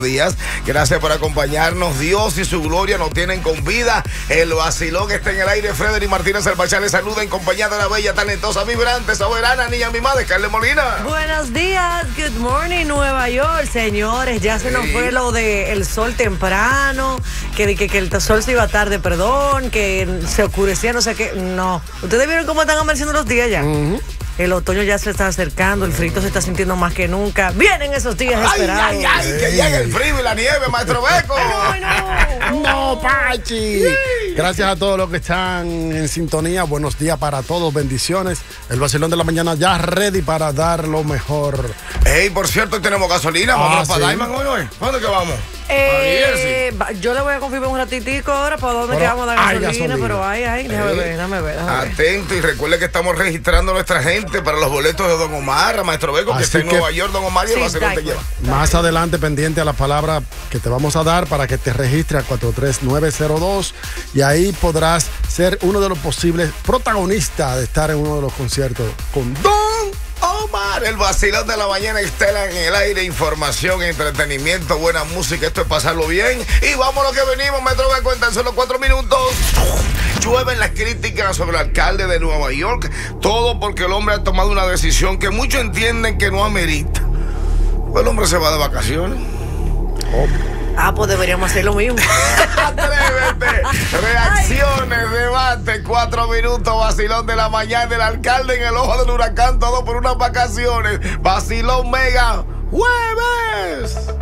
días. Gracias por acompañarnos. Dios y su gloria nos tienen con vida. El vacilón está en el aire. Frederick Martínez Albachá les saluda en compañía de la bella, talentosa, vibrante, soberana, niña mimada, Carle Molina. Buenos días, good morning, Nueva York, señores. Ya se nos fue lo de el sol temprano, que el sol se iba tarde, perdón, que se oscurecía, no sé qué. No. ¿Ustedes vieron cómo están amaneciendo los días ya? El otoño ya se está acercando, el frío se está sintiendo más que nunca. Vienen esos días esperados. Ay, que llegue el frío y la nieve, maestro Beco. No, Pachi. Gracias a todos los que están en sintonía. Buenos días para todos, bendiciones. El vacilón de la mañana ya ready para dar lo mejor. Ey, por cierto, hoy tenemos gasolina. Vamos para Diamond hoy. ¿Dónde que vamos? Yo le voy a confirmar un ratitico ahora para dónde que vamos a dar gasolina, pero déjame ver. Atento y recuerde que estamos registrando a nuestra gente para los boletos de Don Omar, maestro Beco, que está en Nueva York, Don Omar, y el vacilón te lleva. Más adelante, pendiente a la palabra que te vamos a dar para que te registres a 43902 y ahí podrás ser uno de los posibles protagonistas de estar en uno de los conciertos con Don Omar. El vacilón de la mañana está en el aire. Información, entretenimiento, buena música. Esto es pasarlo bien. Y vamos a lo que venimos. Metro me cuentan solo 4 minutos. Llueven las críticas sobre el alcalde de Nueva York. Todo porque el hombre ha tomado una decisión que muchos entienden que no amerita. Pues el hombre se va de vacaciones. Pues deberíamos hacer lo mismo. Atrévete. Reacciones, debate, 4 minutos, vacilón de la mañana. El alcalde en el ojo del huracán, todo por unas vacaciones. Vacilón Mega, jueves.